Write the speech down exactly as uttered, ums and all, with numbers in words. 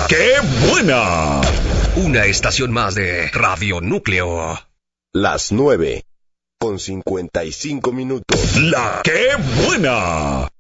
¡Qué buena! Una estación más de Radio Núcleo. Las nueve, con cincuenta y cinco minutos. ¡La qué buena!